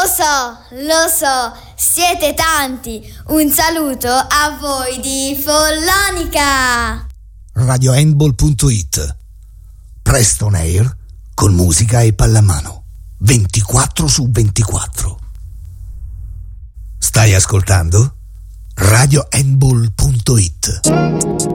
Lo so, siete tanti. Un saluto a voi di Follonica. RadioHandball.it. Presto on air con musica e pallamano 24/24. Stai ascoltando? RadioHandball.it.